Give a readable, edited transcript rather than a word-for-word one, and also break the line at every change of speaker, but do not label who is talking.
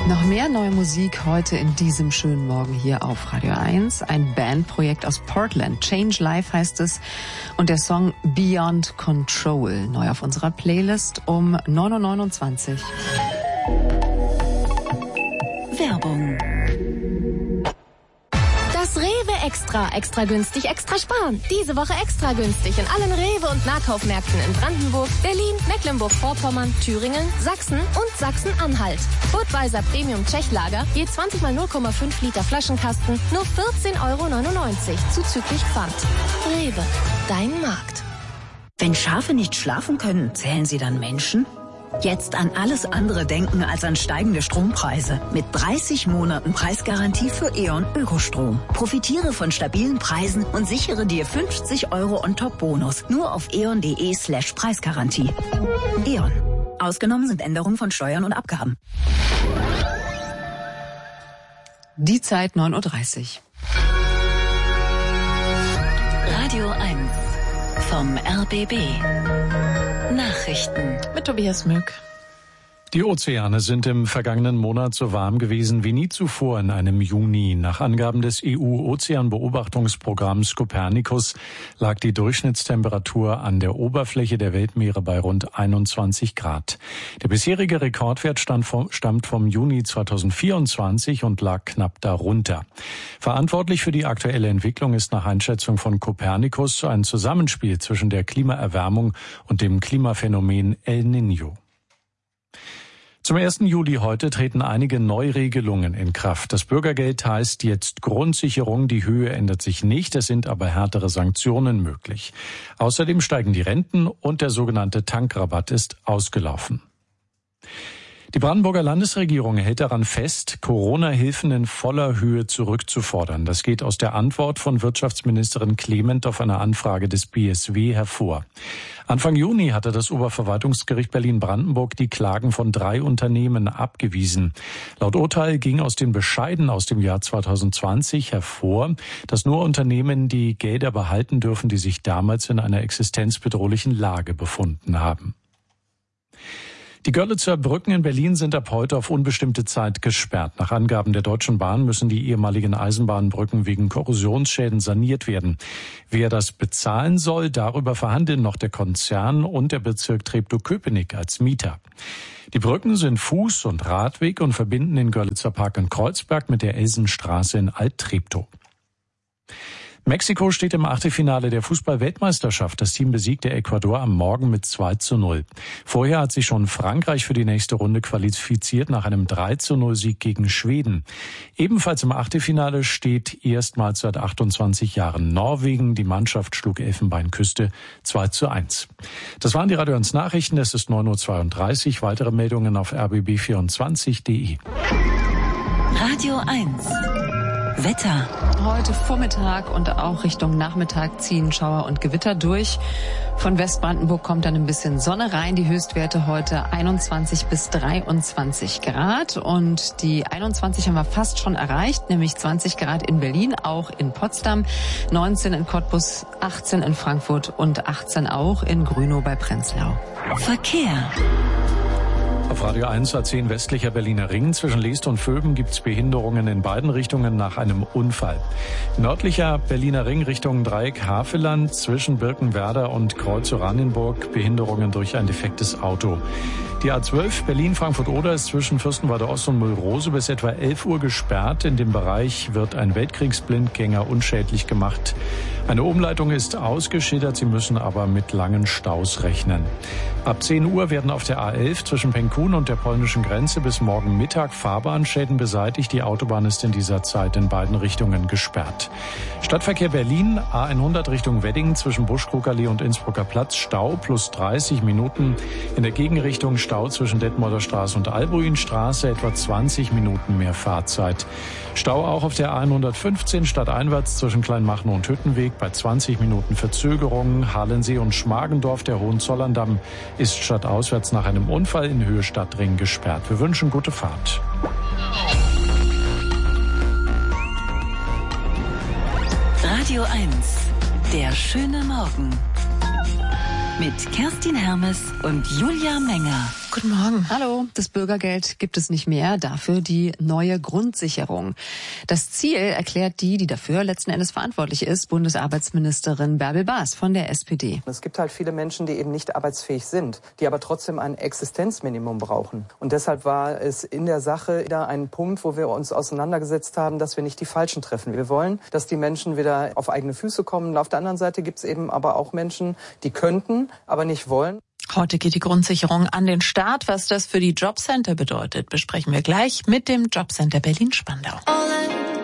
Noch mehr neue Musik heute in diesem schönen Morgen hier auf Radio 1. Ein Bandprojekt aus Portland. Change Life heißt es. Und der Song Beyond Control. Neu auf unserer Playlist um 9.29 Uhr.
Werbung. Das Rewe Extra günstig, extra sparen. Diese Woche extra günstig in allen Rewe- und Nahkaufmärkten in Brandenburg, Berlin, Mecklenburg-Vorpommern, Thüringen, Sachsen und Sachsen-Anhalt. Budweiser Premium Tschechlager, je 20 mal 0,5 Liter Flaschenkasten, nur 14,99 € zuzüglich Pfand. Rewe, dein Markt.
Wenn Schafe nicht schlafen können, zählen sie dann Menschen? Jetzt an alles andere denken als an steigende Strompreise. Mit 30 Monaten Preisgarantie für E.ON Ökostrom. Profitiere von stabilen Preisen und sichere dir 50 € On-Top-Bonus. Nur auf eon.de/Preisgarantie. E.ON. Ausgenommen sind Änderungen von Steuern und Abgaben.
Die Zeit 9.30 Uhr.
Radio 1 vom RBB. Nachrichten
Mit Tobias Mück.
Die Ozeane sind im vergangenen Monat so warm gewesen wie nie zuvor in einem Juni. Nach Angaben des EU-Ozeanbeobachtungsprogramms Copernicus lag die Durchschnittstemperatur an der Oberfläche der Weltmeere bei rund 21 Grad. Der bisherige Rekordwert stammt vom Juni 2024 und lag knapp darunter. Verantwortlich für die aktuelle Entwicklung ist nach Einschätzung von Copernicus ein Zusammenspiel zwischen der Klimaerwärmung und dem Klimaphänomen El Niño. Zum 1. Juli heute treten einige Neuregelungen in Kraft. Das Bürgergeld heißt jetzt Grundsicherung. Die Höhe ändert sich nicht, es sind aber härtere Sanktionen möglich. Außerdem steigen die Renten und der sogenannte Tankrabatt ist ausgelaufen. Die Brandenburger Landesregierung hält daran fest, Corona-Hilfen in voller Höhe zurückzufordern. Das geht aus der Antwort von Wirtschaftsministerin Clement auf eine Anfrage des BSW hervor. Anfang Juni hatte das Oberverwaltungsgericht Berlin-Brandenburg die Klagen von 3 Unternehmen abgewiesen. Laut Urteil ging aus den Bescheiden aus dem Jahr 2020 hervor, dass nur Unternehmen die Gelder behalten dürfen, die sich damals in einer existenzbedrohlichen Lage befunden haben. Die Görlitzer Brücken in Berlin sind ab heute auf unbestimmte Zeit gesperrt. Nach Angaben der Deutschen Bahn müssen die ehemaligen Eisenbahnbrücken wegen Korrosionsschäden saniert werden. Wer das bezahlen soll, darüber verhandeln noch der Konzern und der Bezirk Treptow-Köpenick als Mieter. Die Brücken sind Fuß- und Radweg und verbinden den Görlitzer Park in Kreuzberg mit der Elsenstraße in Alt-Treptow. Mexiko steht im Achtelfinale der Fußball-Weltmeisterschaft. Das Team besiegte Ecuador am Morgen mit 2:0. Vorher hat sich schon Frankreich für die nächste Runde qualifiziert nach einem 3:0-Sieg gegen Schweden. Ebenfalls im Achtelfinale steht erstmals seit 28 Jahren Norwegen. Die Mannschaft schlug Elfenbeinküste 2:1. Das waren die Radio 1 Nachrichten. Es ist 9:32 Uhr. Weitere Meldungen auf rbb24.de.
Radio 1 Wetter.
Heute Vormittag und auch Richtung Nachmittag ziehen Schauer und Gewitter durch. Von Westbrandenburg kommt dann ein bisschen Sonne rein. Die Höchstwerte heute 21 bis 23 Grad. Und die 21 haben wir fast schon erreicht, nämlich 20 Grad in Berlin, auch in Potsdam, 19 in Cottbus, 18 in Frankfurt und 18 auch in Grünow bei Prenzlau.
Verkehr.
Auf Radio 1 A10 westlicher Berliner Ring zwischen Leest und Vöben gibt es Behinderungen in beiden Richtungen nach einem Unfall. Nördlicher Berliner Ring Richtung Dreieck Havelland zwischen Birkenwerder und Kreuz-Oranienburg Behinderungen durch ein defektes Auto. Die A12 Berlin-Frankfurt-Oder ist zwischen Fürstenwalde Ost und Müllrose bis etwa 11 Uhr gesperrt. In dem Bereich wird ein Weltkriegsblindgänger unschädlich gemacht. Eine Umleitung ist ausgeschildert, Sie müssen aber mit langen Staus rechnen. Ab 10 Uhr werden auf der A11 zwischen Penkun und der polnischen Grenze bis morgen Mittag Fahrbahnschäden beseitigt. Die Autobahn ist in dieser Zeit in beiden Richtungen gesperrt. Stadtverkehr Berlin, A100 Richtung Wedding zwischen Buschkrugallee und Innsbrucker Platz, Stau plus 30 Minuten. In der Gegenrichtung Stau zwischen Detmolder Straße und Albuinstraße, etwa 20 Minuten mehr Fahrzeit. Stau auch auf der A115 stadteinwärts zwischen Kleinmachnow und Hüttenweg bei 20 Minuten Verzögerung. Halensee und Schmargendorf, der Hohenzollerndamm, ist stadtauswärts nach einem Unfall in Höhe Stadtring gesperrt. Wir wünschen gute Fahrt.
Radio 1, der schöne Morgen. Mit Kerstin Hermes und Julia Menger.
Guten Morgen.
Hallo. Das Bürgergeld gibt es nicht mehr, dafür die neue Grundsicherung. Das Ziel erklärt die dafür letzten Endes verantwortlich ist, Bundesarbeitsministerin Bärbel Baas von der SPD.
Es gibt halt viele Menschen, die eben nicht arbeitsfähig sind, die aber trotzdem ein Existenzminimum brauchen. Und deshalb war es in der Sache wieder ein Punkt, wo wir uns auseinandergesetzt haben, dass wir nicht die Falschen treffen. Wir wollen, dass die Menschen wieder auf eigene Füße kommen. Auf der anderen Seite gibt es eben aber auch Menschen, die könnten, aber nicht wollen.
Heute geht die Grundsicherung an den Start. Was das für die Jobcenter bedeutet, besprechen wir gleich mit dem Jobcenter Berlin-Spandau.